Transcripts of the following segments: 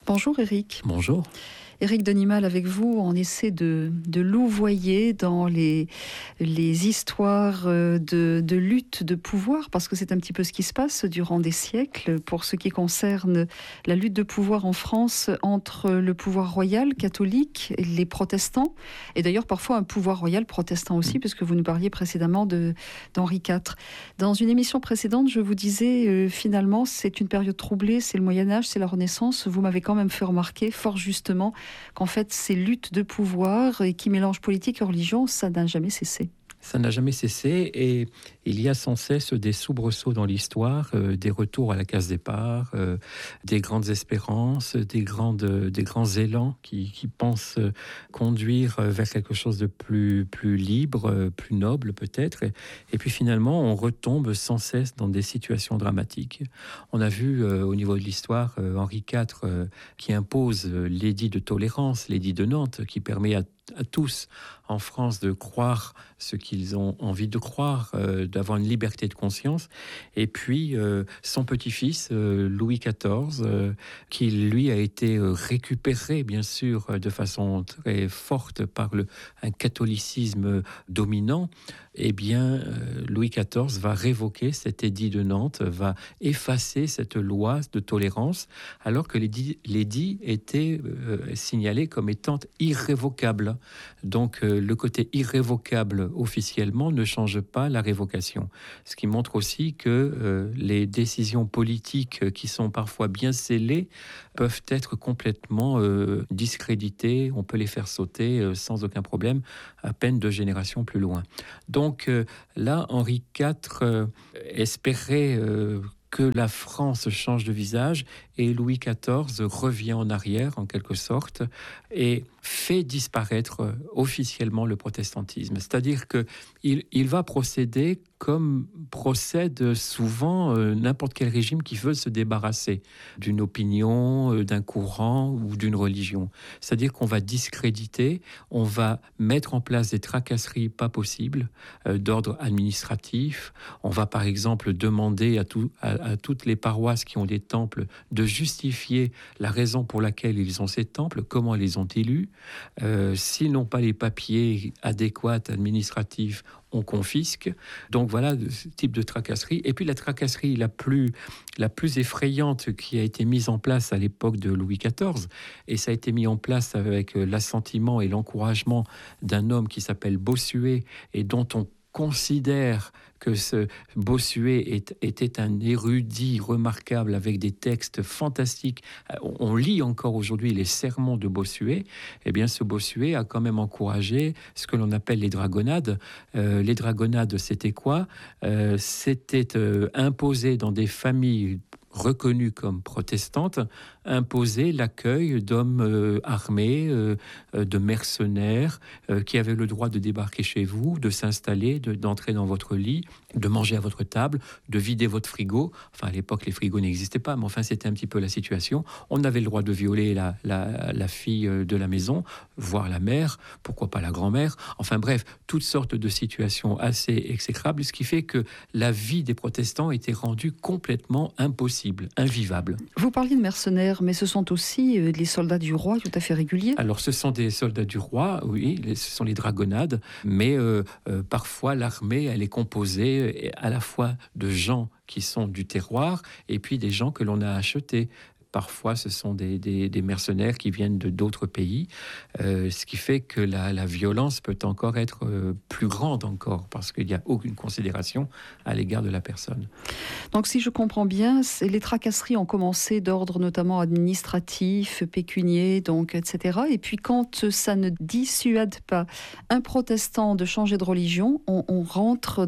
Bonjour Éric. Bonjour. Éric Denimal avec vous, on essaie de louvoyer dans les histoires de lutte de pouvoir, parce que c'est un petit peu ce qui se passe durant des siècles pour ce qui concerne la lutte de pouvoir en France entre le pouvoir royal catholique et les protestants, et d'ailleurs parfois un pouvoir royal protestant aussi, puisque vous nous parliez précédemment d'Henri IV. Dans une émission précédente, je vous disais finalement c'est une période troublée, c'est le Moyen-Âge, c'est la Renaissance. Vous m'avez quand même fait remarquer fort justement qu'en fait, ces luttes de pouvoir et qui mélangent politique et religion, ça n'a jamais cessé. Ça n'a jamais cessé et il y a sans cesse des soubresauts dans l'histoire, des retours à la case départ, des grandes espérances, des grands élans qui pensent conduire vers quelque chose de plus libre, plus noble peut-être. Et puis finalement, on retombe sans cesse dans des situations dramatiques. On a vu au niveau de l'histoire Henri IV qui impose l'édit de tolérance, l'édit de Nantes, qui permet à tous en France de croire ce qu'ils ont envie de croire, d'avoir une liberté de conscience. Et puis son petit-fils Louis XIV, qui lui a été récupéré bien sûr de façon très forte par un catholicisme dominant. Eh bien Louis XIV va révoquer cet édit de Nantes, va effacer cette loi de tolérance, alors que l'édit était signalé comme étant irrévocable. Donc le côté irrévocable officiellement ne change pas la révocation. Ce qui montre aussi que les décisions politiques qui sont parfois bien scellées peuvent être complètement discréditées. On peut les faire sauter sans aucun problème, à peine 2 générations plus loin. Donc là, Henri IV espérait que la France change de visage et Louis XIV revient en arrière en quelque sorte et fait disparaître officiellement le protestantisme. C'est-à-dire qu'il va procéder comme procède souvent n'importe quel régime qui veut se débarrasser d'une opinion, d'un courant ou d'une religion. C'est-à-dire qu'on va discréditer, on va mettre en place des tracasseries pas possibles d'ordre administratif. On va par exemple demander à toutes les paroisses qui ont des temples de justifier la raison pour laquelle ils ont ces temples, comment ils les ont élus. S'ils n'ont pas les papiers adéquats administratifs, on confisque. Donc voilà ce type de tracasserie. Et puis la tracasserie la plus effrayante qui a été mise en place à l'époque de Louis XIV, et ça a été mis en place avec l'assentiment et l'encouragement d'un homme qui s'appelle Bossuet et dont on considère que ce Bossuet était un érudit remarquable avec des textes fantastiques. On lit encore aujourd'hui les sermons de Bossuet. Eh bien, ce Bossuet a quand même encouragé ce que l'on appelle les dragonnades. Les dragonnades, c'était quoi ? C'était imposé dans des familles reconnues comme protestantes, imposer l'accueil d'hommes armés, de mercenaires qui avaient le droit de débarquer chez vous, de s'installer, d'entrer dans votre lit, de manger à votre table, de vider votre frigo. Enfin, à l'époque, les frigos n'existaient pas, mais enfin, c'était un petit peu la situation. On avait le droit de violer la fille de la maison, voire la mère, pourquoi pas la grand-mère. Enfin bref, toutes sortes de situations assez exécrables, ce qui fait que la vie des protestants était rendue complètement impossible, invivable. Vous parliez de mercenaires, mais ce sont aussi les soldats du roi tout à fait réguliers. Alors ce sont des soldats du roi, oui, ce sont les dragonnades, mais parfois l'armée, elle est composée à la fois de gens qui sont du terroir et puis des gens que l'on a achetés. Parfois, ce sont des mercenaires qui viennent d'autres pays, ce qui fait que la violence peut encore être plus grande encore, parce qu'il n'y a aucune considération à l'égard de la personne. Donc, si je comprends bien, les tracasseries ont commencé d'ordre notamment administratif, pécunier, donc, etc. Et puis, quand ça ne dissuade pas un protestant de changer de religion, on rentre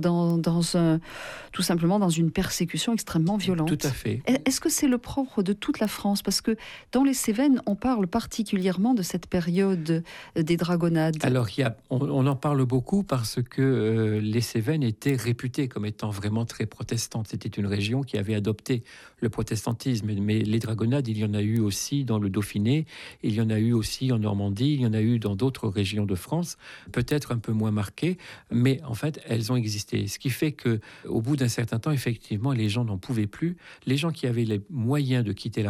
tout simplement dans une persécution extrêmement violente. Tout à fait. Est-ce que c'est le propre de toute la France ? Parce que dans les Cévennes, on parle particulièrement de cette période des dragonnades. Alors, on en parle beaucoup parce que les Cévennes étaient réputées comme étant vraiment très protestantes. C'était une région qui avait adopté le protestantisme. Mais les dragonnades, il y en a eu aussi dans le Dauphiné, il y en a eu aussi en Normandie, il y en a eu dans d'autres régions de France, peut-être un peu moins marquées, mais en fait, elles ont existé. Ce qui fait qu'au bout d'un certain temps, effectivement, les gens n'en pouvaient plus. Les gens qui avaient les moyens de quitter la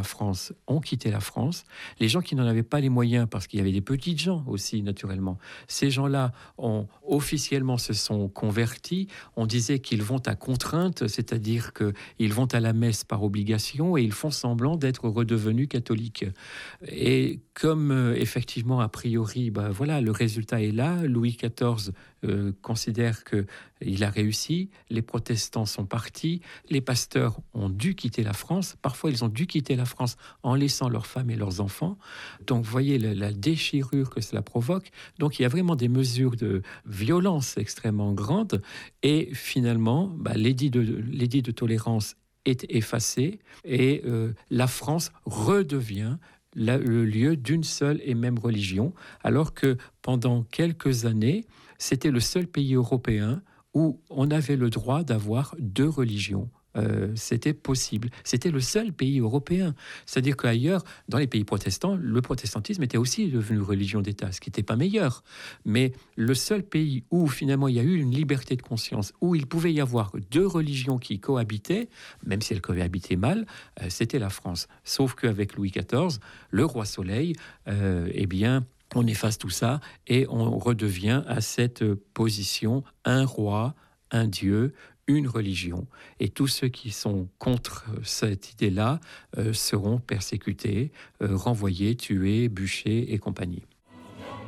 France ont quitté la France. Les gens qui n'en avaient pas les moyens, parce qu'il y avait des petites gens aussi, naturellement, ces gens-là ont officiellement se sont convertis. On disait qu'ils vont à contrainte, c'est-à-dire qu'ils vont à la messe par obligation et ils font semblant d'être redevenus catholiques. Et comme effectivement, a priori, voilà, le résultat est là. Louis XIV considère qu'il a réussi. Les protestants sont partis. Les pasteurs ont dû quitter la France. Parfois, ils ont dû quitter la France en laissant leurs femmes et leurs enfants. Donc, vous voyez la déchirure que cela provoque. Donc, il y a vraiment des mesures de violence extrêmement grandes. Et finalement, l'édit de tolérance est effacé et la France redevient le lieu d'une seule et même religion, alors que pendant quelques années, c'était le seul pays européen où on avait le droit d'avoir 2 religions. C'était possible. C'était le seul pays européen. C'est-à-dire qu'ailleurs, dans les pays protestants, le protestantisme était aussi devenu religion d'État, ce qui n'était pas meilleur. Mais le seul pays où finalement il y a eu une liberté de conscience, où il pouvait y avoir 2 religions qui cohabitaient, même si elles cohabitaient mal, c'était la France. Sauf qu'avec Louis XIV, le roi Soleil, on efface tout ça et on redevient à cette position, un roi, un Dieu, une religion. Et tous ceux qui sont contre cette idée-là seront persécutés, renvoyés, tués, bûchés et compagnie.